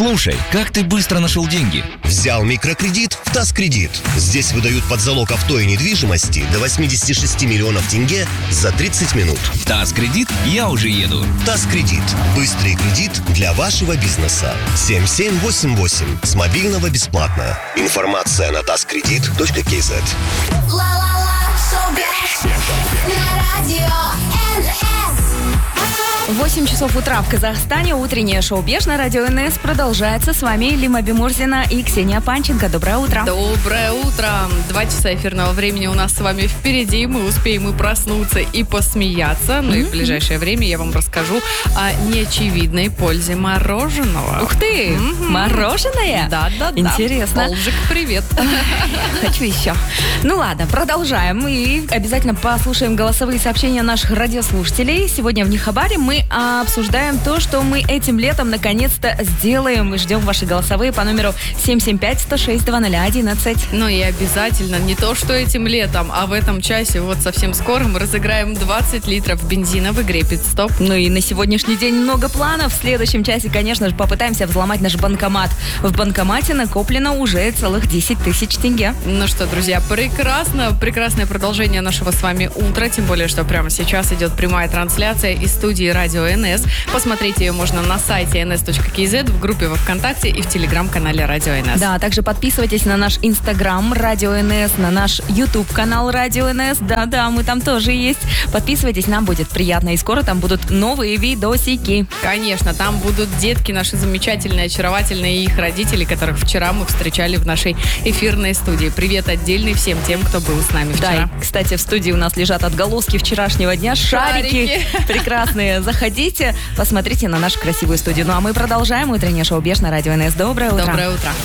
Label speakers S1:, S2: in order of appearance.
S1: Слушай, как ты быстро нашел деньги?
S2: Взял микрокредит в ТАСС-кредит. Здесь выдают под залог авто и недвижимости до 86 миллионов тенге за 30 минут.
S1: ТАСС-кредит, я уже еду.
S2: ТАСС-кредит. Быстрый кредит для вашего бизнеса. 7788. С мобильного бесплатно. Информация на tasskredit.kz.
S3: 8 часов утра в Казахстане. Утреннее шоу-беж на радио НС продолжается. С вами Лима Бимурзина и Ксения Панченко. Доброе утро.
S4: Доброе утро. 2 часа эфирного времени у нас с вами впереди. Мы успеем и проснуться, и посмеяться. Ну и в ближайшее время я вам расскажу о неочевидной пользе мороженого.
S3: Ух ты! Мороженое?
S4: Да.
S3: Интересно.
S4: Олжик, привет.
S3: Хочу еще. Ну ладно, продолжаем. И обязательно послушаем голосовые сообщения наших радиослушателей. Сегодня в Нихабаре мы обсуждаем то, что мы этим летом наконец-то сделаем. Мы ждем ваши голосовые по номеру 775-106-0011.
S4: Ну и обязательно не то, что этим летом, а в этом часе, вот совсем скоро, мы разыграем 20 литров бензина в игре «Пит-стоп».
S3: Ну и на сегодняшний день много планов. В следующем часе, конечно же, попытаемся взломать наш банкомат. В банкомате накоплено уже целых 10 тысяч тенге.
S4: Ну что, друзья, прекрасное продолжение нашего с вами утра, тем более, что прямо сейчас идет прямая трансляция из студии Радио НС. Посмотреть ее можно на сайте ns.kz, в группе во ВКонтакте и в телеграм-канале Радио НС.
S3: Да, также подписывайтесь на наш Инстаграм Радио НС, на наш Ютуб-канал Радио НС. Да, мы там тоже есть. Подписывайтесь, нам будет приятно. И скоро там будут новые видосики.
S4: Конечно, там будут детки наши замечательные, очаровательные, и их родители, которых вчера мы встречали в нашей эфирной студии. Привет отдельный всем тем, кто был с нами вчера.
S3: Да, кстати, в студии у нас лежат отголоски вчерашнего дня. Шарики прекрасные. Заходите, посмотрите на нашу красивую студию. Ну а мы продолжаем утреннее шоу-беж на радио НС. Доброе утро.
S4: Доброе утро.